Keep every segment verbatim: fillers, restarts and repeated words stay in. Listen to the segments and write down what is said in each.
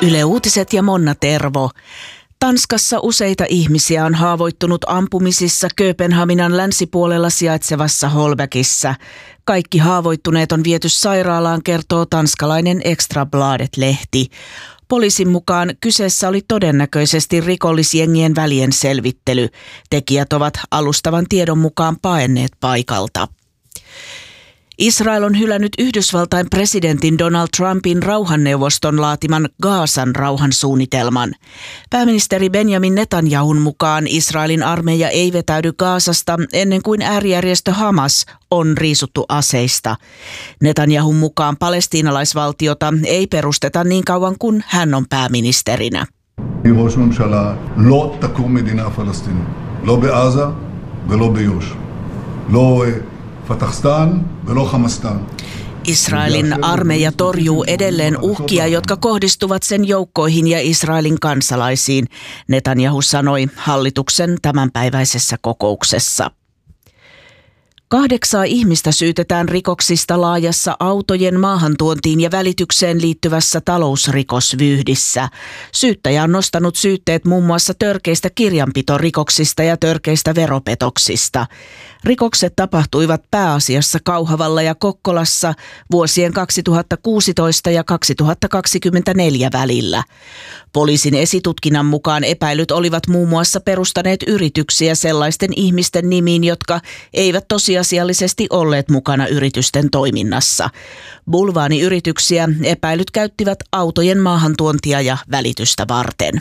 Yle Uutiset ja Monna Tervo. Tanskassa useita ihmisiä on haavoittunut ampumisissa Kööpenhaminan länsipuolella sijaitsevassa Holbäkissä. Kaikki haavoittuneet on viety sairaalaan, kertoo tanskalainen Extrabladet-lehti. Poliisin mukaan kyseessä oli todennäköisesti rikollisjengien välien selvittely. Tekijät ovat alustavan tiedon mukaan paenneet paikalta. Israel on hylännyt Yhdysvaltain presidentin Donald Trumpin rauhanneuvoston laatiman Gazan rauhansuunnitelman. Pääministeri Benjamin Netanyahun mukaan Israelin armeija ei vetäydy Gazasta ennen kuin äärijärjestö Hamas on riisuttu aseista. Netanyahun mukaan palestiinalaisvaltiota ei perusteta niin kauan kuin hän on pääministerinä. ראש ממשלה לא תקום מדינה פלסטינית, לא בעזה ולא ביו"ש. לא פתחסטן ולא חמאסטן. Israelin armeija torjuu edelleen uhkia, jotka kohdistuvat sen joukkoihin ja Israelin kansalaisiin, Netanyahu sanoi hallituksen tämänpäiväisessä kokouksessa. Kahdeksaa ihmistä syytetään rikoksista laajassa autojen maahantuontiin ja välitykseen liittyvässä talousrikosvyyhdissä. Syyttäjä on nostanut syytteet muun muassa törkeistä kirjanpitorikoksista ja törkeistä veropetoksista. Rikokset tapahtuivat pääasiassa Kauhavalla ja Kokkolassa vuosien kaksituhattakuusitoista ja kaksituhattakaksikymmentäneljä välillä. Poliisin esitutkinnan mukaan epäilyt olivat muun muassa perustaneet yrityksiä sellaisten ihmisten nimiin, jotka eivät tosiasiallisesti olleet mukana yritysten toiminnassa. Bulvaaniyrityksiä epäilyt käyttivät autojen maahantuontia ja välitystä varten.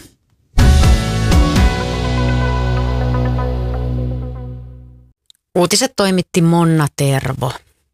Uutiset toimitti Monna Tervo.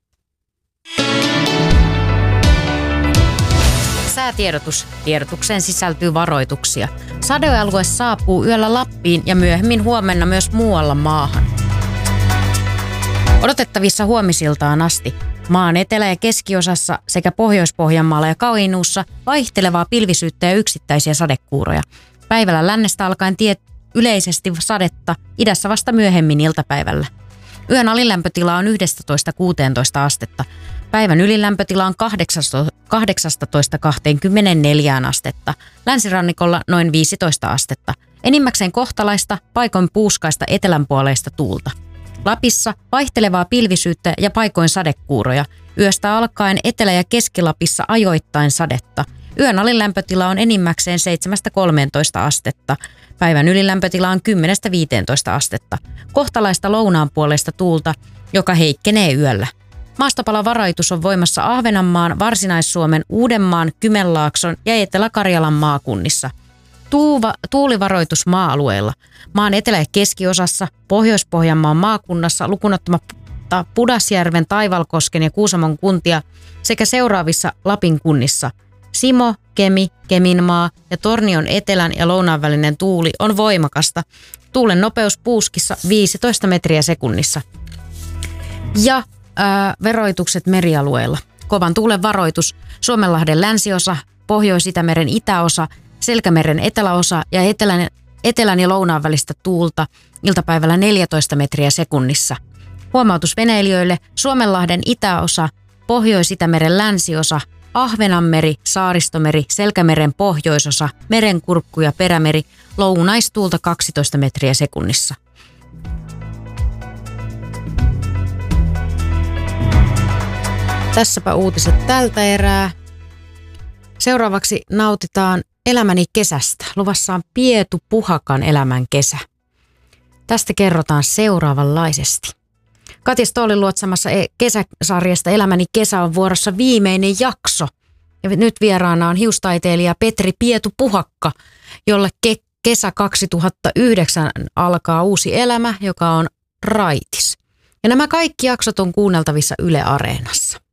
Säätiedotus. Tiedotukseen sisältyy varoituksia. Sadealue saapuu yöllä Lappiin ja myöhemmin huomenna myös muualla maahan. Odotettavissa huomisiltaan asti. Maan etelä- ja keskiosassa sekä Pohjois-Pohjanmaalla ja Kainuussa vaihtelevaa pilvisyyttä ja yksittäisiä sadekuuroja. Päivällä lännestä alkaen tie yleisesti sadetta, idässä vasta myöhemmin iltapäivällä. Yön alilämpötila on yksitoista kuusitoista astetta. Päivän ylilämpötila on kahdeksantoista kaksikymmentäneljä astetta. Länsirannikolla noin viisitoista astetta. Enimmäkseen kohtalaista, paikoin puuskaista etelänpuoleista tuulta. Lapissa vaihtelevaa pilvisyyttä ja paikoin sadekuuroja. Yöstä alkaen Etelä- ja Keski-Lapissa ajoittain sadetta. Yön alilämpötila on enimmäkseen seitsemästä kolmeentoista astetta. Päivän ylilämpötila on kymmenestä viiteentoista astetta. Kohtalaista lounaanpuoleista tuulta, joka heikkenee yöllä. Maastopalovarajoitus on voimassa Ahvenanmaan, Varsinais-Suomen, Uudenmaan, Kymenlaakson ja Etelä-Karjalan maakunnissa. Tuuva, tuulivaroitus maa-alueilla. Maan etelä- ja keskiosassa, Pohjois-Pohjanmaan maakunnassa lukunottamatta Pudasjärven, Taivalkosken ja Kuusamon kuntia sekä seuraavissa Lapin kunnissa. Simo, Kemi, Keminmaa ja Tornion etelän ja lounaan välinen tuuli on voimakasta. Tuulen nopeus puuskissa viisitoista metriä sekunnissa. Ja ää, veroitukset merialueilla. Kovan tuulen varoitus Suomenlahden länsiosa, Pohjois-Itämeren itäosa, Selkämeren eteläosa ja etelän, etelän ja lounaan välistä tuulta iltapäivällä neljätoista metriä sekunnissa. Huomautus veneilijöille Suomenlahden itäosa, Pohjois-Itämeren länsiosa, Ahvenanmeri, Saaristomeri, Selkämeren pohjoisosa, Merenkurkku ja Perämeri, lounaistuulta kaksitoista metriä sekunnissa. Tässäpä uutiset tältä erää. Seuraavaksi nautitaan Elämäni kesästä. Luvassa on Pietu Puhakan elämän kesä. Tästä kerrotaan seuraavanlaisesti. Katja Stoolin luotsamassa kesäsarjasta Elämäni kesä on vuorossa viimeinen jakso. Ja nyt vieraana on hiustaiteilija Petri Pietu Puhakka, jolle ke- kesä kaksituhattayhdeksän alkaa uusi elämä, joka on raitis. Ja nämä kaikki jaksot on kuunneltavissa Yle Areenassa.